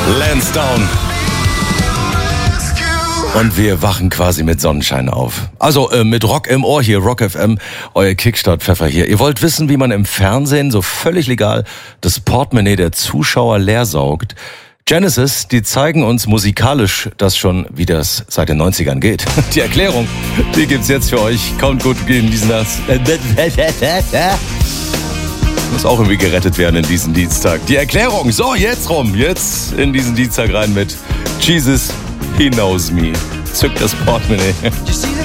Lansdowne. Und wir wachen quasi mit Sonnenschein auf. Also mit Rock im Ohr hier, Rock FM, euer Kickstart-Pfeffer hier. Ihr wollt wissen, wie man im Fernsehen so völlig legal das Portemonnaie der Zuschauer leer saugt? Genesis, die zeigen uns musikalisch das schon, wie das seit den 90ern geht. Die Erklärung, die gibt's jetzt für euch. Kommt gut in diesen Nass. Muss auch irgendwie gerettet werden in diesen Dienstag. Die Erklärung, so jetzt rum. Jetzt in diesen Dienstag rein mit Jesus, He Knows Me. Zückt das Portemonnaie.